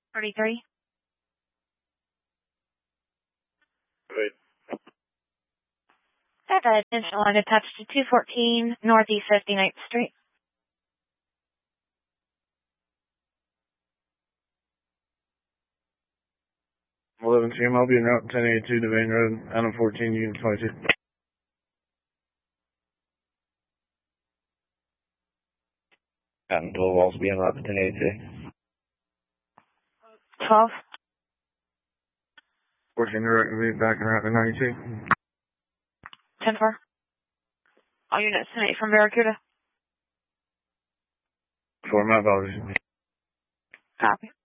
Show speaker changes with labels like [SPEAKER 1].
[SPEAKER 1] 33.
[SPEAKER 2] Wait.
[SPEAKER 1] Have a attention line attached to 214 Northeast 59th Street.
[SPEAKER 2] 11 team, I'll be en route 1082 Devane Road, Adam 14, Unit 22. Adam 12, also be en route 1082.
[SPEAKER 1] 12.
[SPEAKER 2] 14 direct me back en route 92.
[SPEAKER 1] 10-4. All units 10-8 from Barracuda.
[SPEAKER 2] For my apologies.
[SPEAKER 1] Copy.